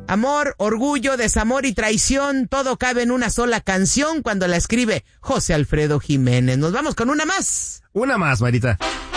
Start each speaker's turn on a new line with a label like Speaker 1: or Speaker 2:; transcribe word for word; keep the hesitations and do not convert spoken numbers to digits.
Speaker 1: Amor, orgullo, desamor y traición, todo cabe en una sola canción cuando la escribe José Alfredo Jiménez. Nos vamos con una más.
Speaker 2: Una más, Marita.